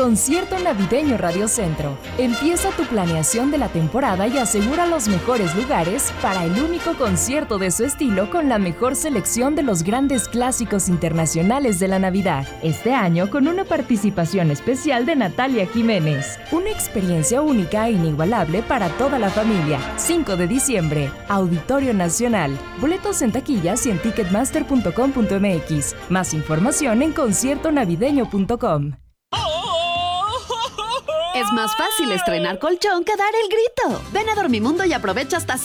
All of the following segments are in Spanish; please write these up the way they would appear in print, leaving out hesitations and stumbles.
Concierto Navideño Radio Centro. Empieza tu planeación de la temporada y asegura los mejores lugares para el único concierto de su estilo con la mejor selección de los grandes clásicos internacionales de la Navidad. Este año con una participación especial de Natalia Jiménez. Una experiencia única e inigualable para toda la familia. 5 de diciembre, Auditorio Nacional. Boletos en taquillas y en ticketmaster.com.mx. Más información en conciertonavideño.com. Es más fácil estrenar colchón que dar el grito. Ven a Dormimundo y aprovecha hasta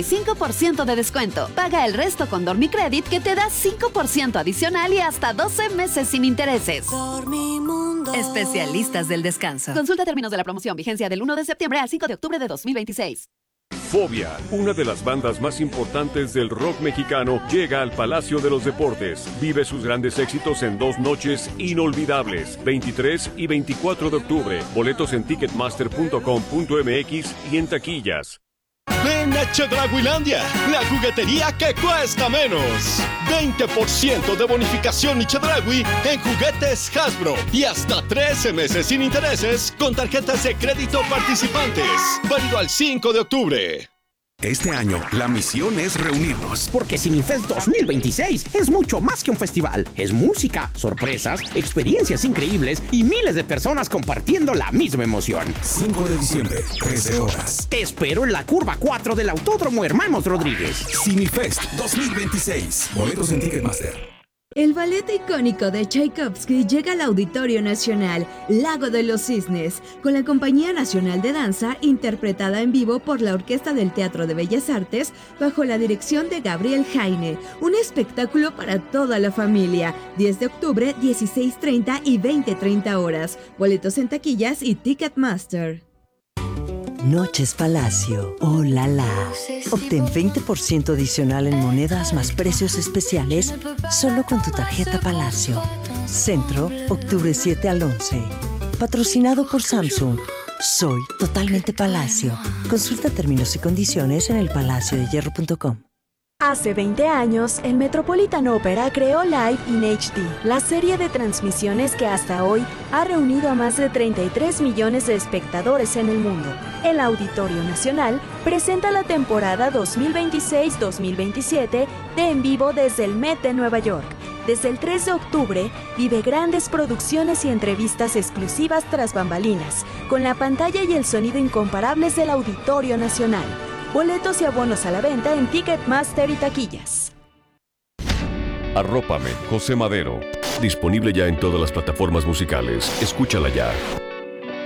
55% de descuento. Paga el resto con Dormicredit que te da 5% adicional y hasta 12 meses sin intereses. Dormimundo. Especialistas del descanso. Consulta términos de la promoción. Vigencia del 1 de septiembre al 5 de octubre de 2026. Fobia, una de las bandas más importantes del rock mexicano, llega al Palacio de los Deportes. Vive sus grandes éxitos en 2 noches inolvidables, 23 y 24 de octubre. Boletos en ticketmaster.com.mx y en taquillas. Ven a Chedrauilandia, la juguetería que cuesta menos. 20% de bonificación y Chedraui en juguetes Hasbro y hasta 13 meses sin intereses con tarjetas de crédito participantes. Válido al 5 de octubre. Este año, la misión es reunirnos. Porque Cinefest 2026 es mucho más que un festival. Es música, sorpresas, experiencias increíbles y miles de personas compartiendo la misma emoción. 5 de diciembre, 13 horas. Te espero en la curva 4 del Autódromo Hermanos Rodríguez. Cinefest 2026. Boletos en Ticketmaster. El ballet icónico de Tchaikovsky llega al Auditorio Nacional, Lago de los Cisnes, con la Compañía Nacional de Danza, interpretada en vivo por la Orquesta del Teatro de Bellas Artes, bajo la dirección de Gabriel Jaine. Un espectáculo para toda la familia. 10 de octubre, 16:30 y 20:30 horas. Boletos en taquillas y Ticketmaster. Noches Palacio. ¡Oh, la la! Obtén 20% adicional en monedas más precios especiales solo con tu tarjeta Palacio. Centro, octubre 7 al 11. Patrocinado por Samsung. Soy totalmente Palacio. Consulta términos y condiciones en elpalaciodehierro.com. Hace 20 años, el Metropolitan Opera creó Live in HD, la serie de transmisiones que hasta hoy ha reunido a más de 33 millones de espectadores en el mundo. El Auditorio Nacional presenta la temporada 2026-2027 de En Vivo desde el Met de Nueva York. Desde el 3 de octubre, vive grandes producciones y entrevistas exclusivas tras bambalinas, con la pantalla y el sonido incomparables del Auditorio Nacional. Boletos y abonos a la venta en Ticketmaster y taquillas. Arrópame, José Madero. Disponible ya en todas las plataformas musicales. Escúchala ya.